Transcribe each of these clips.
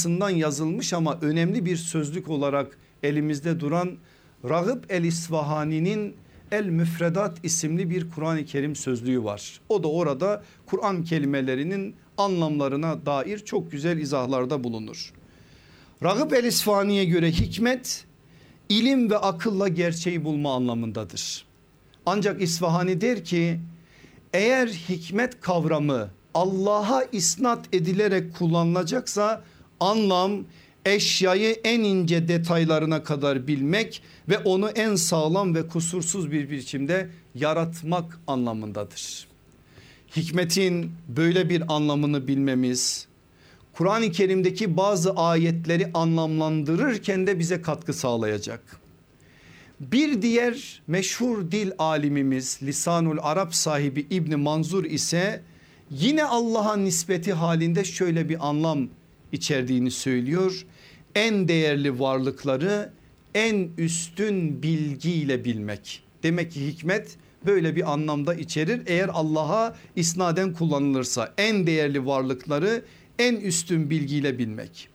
arkasından yazılmış ama önemli bir sözlük olarak elimizde duran Ragıp el-İsfahani'nin El Müfredat isimli bir Kur'an-ı Kerim sözlüğü var. O da orada Kur'an kelimelerinin anlamlarına dair çok güzel izahlarda bulunur. Ragıp el-İsfahani'ye göre hikmet ilim ve akılla gerçeği bulma anlamındadır. Ancak İsfahani der ki eğer hikmet kavramı Allah'a isnat edilerek kullanılacaksa anlam eşyayı en ince detaylarına kadar bilmek ve onu en sağlam ve kusursuz bir biçimde yaratmak anlamındadır. Hikmetin böyle bir anlamını bilmemiz Kur'an-ı Kerim'deki bazı ayetleri anlamlandırırken de bize katkı sağlayacak. Bir diğer meşhur dil alimimiz Lisanul Arap sahibi İbn Manzur ise yine Allah'a nispeti halinde şöyle bir anlam içerdiğini söylüyor. En değerli varlıkları en üstün bilgiyle bilmek. Demek ki hikmet böyle bir anlamda içerir. Eğer Allah'a isnaden kullanılırsa en değerli varlıkları en üstün bilgiyle bilmek.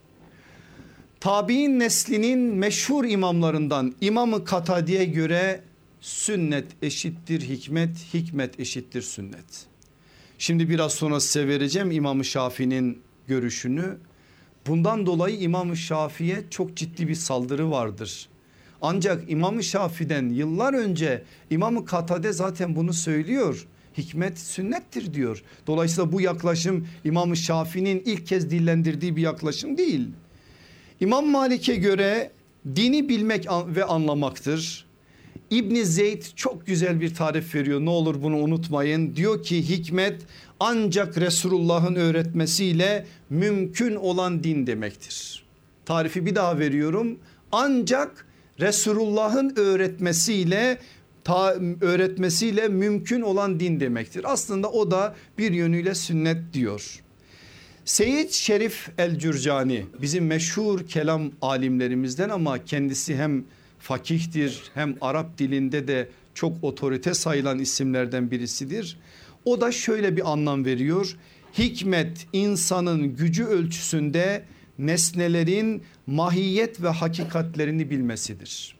Tabi'in neslinin meşhur imamlarından İmam-ı Katadi'ye göre sünnet eşittir hikmet, hikmet eşittir sünnet. Şimdi biraz sonra size vereceğim İmam-ı Şafii'nin görüşünü. Bundan dolayı İmam-ı Şafii'ye çok ciddi bir saldırı vardır. Ancak İmam-ı Şafii'den yıllar önce İmam-ı Katade zaten bunu söylüyor. Hikmet sünnettir diyor. Dolayısıyla bu yaklaşım İmam-ı Şafii'nin ilk kez dillendirdiği bir yaklaşım değil. İmam Malik'e göre dini bilmek ve anlamaktır. İbn Zeyd çok güzel bir tarif veriyor, ne olur bunu unutmayın. Diyor ki hikmet ancak Resulullah'ın öğretmesiyle mümkün olan din demektir. Tarifi bir daha veriyorum, ancak Resulullah'ın öğretmesiyle mümkün olan din demektir. Aslında o da bir yönüyle sünnet diyor. Seyyid Şerif el-Cürcani bizim meşhur kelam alimlerimizden ama kendisi hem fakihtir hem Arap dilinde de çok otorite sayılan isimlerden birisidir. O da şöyle bir anlam veriyor. Hikmet insanın gücü ölçüsünde nesnelerin mahiyet ve hakikatlerini bilmesidir.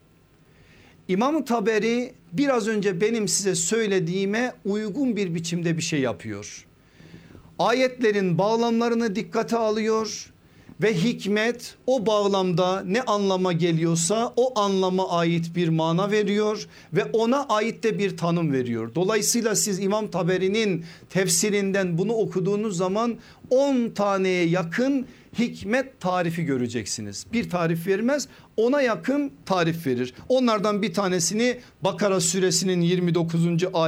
İmam Taberi biraz önce benim size söylediğime uygun bir biçimde bir şey yapıyor. Ayetlerin bağlamlarını dikkate alıyor ve hikmet o bağlamda ne anlama geliyorsa o anlama ait bir mana veriyor ve ona ait de bir tanım veriyor. Dolayısıyla siz İmam Taberi'nin tefsirinden bunu okuduğunuz zaman 10 taneye yakın hikmet tarifi göreceksiniz. Bir tarif vermez, ona yakın tarif verir. Onlardan bir tanesini Bakara suresinin 29.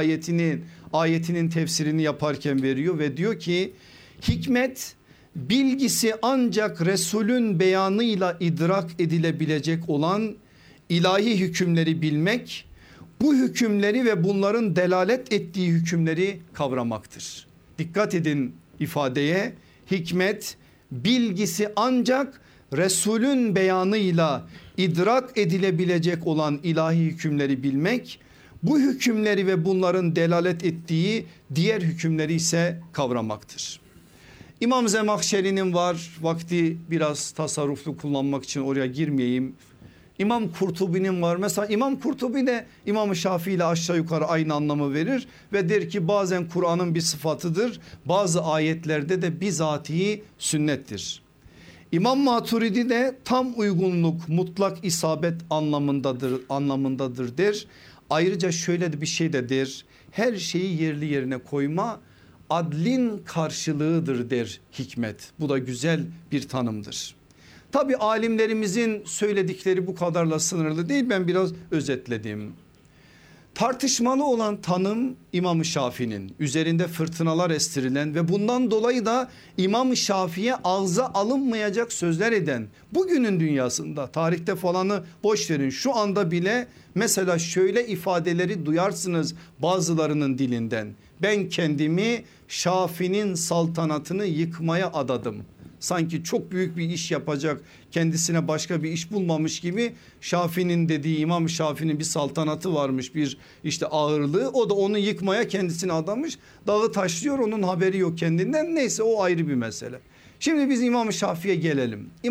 ayetinin tefsirini yaparken veriyor ve diyor ki hikmet bilgisi ancak Resulün beyanıyla idrak edilebilecek olan ilahi hükümleri bilmek, bu hükümleri ve bunların delalet ettiği hükümleri kavramaktır. Dikkat edin ifadeye, hikmet bilgisi ancak Resulün beyanıyla idrak edilebilecek olan ilahi hükümleri bilmek, bu hükümleri ve bunların delalet ettiği diğer hükümleri ise kavramaktır. İmam Zemahşeri'nin var, vakti biraz tasarruflu kullanmak için oraya girmeyeyim. İmam Kurtubi'nin var. Mesela İmam Kurtubi de İmam Şafii ile aşağı yukarı aynı anlamı verir ve der ki bazen Kur'an'ın bir sıfatıdır, bazı ayetlerde de bizatihi sünnettir. İmam Maturidi de tam uygunluk, mutlak isabet anlamındadır der. Ayrıca şöyle de bir şey de der, her şeyi yerli yerine koyma adlin karşılığıdır der hikmet. Bu da güzel bir tanımdır. Tabi alimlerimizin söyledikleri bu kadarla sınırlı değil, ben biraz özetledim. Tartışmalı olan tanım İmam-ı Şafii'nin, üzerinde fırtınalar estirilen ve bundan dolayı da İmam-ı Şafii'ye ağza alınmayacak sözler eden, bugünün dünyasında, tarihte falanı boş verin, şu anda bile mesela şöyle ifadeleri duyarsınız bazılarının dilinden: ben kendimi Şafii'nin saltanatını yıkmaya adadım. Sanki çok büyük bir iş yapacak, kendisine başka bir iş bulmamış gibi, Şafii'nin dediği, İmam Şafii'nin bir saltanatı varmış, bir işte ağırlığı, o da onu yıkmaya kendisini adamış, dağı taşlıyor, onun haberi yok kendinden. Neyse, o ayrı bir mesele. Şimdi biz İmam Şafii'ye gelelim.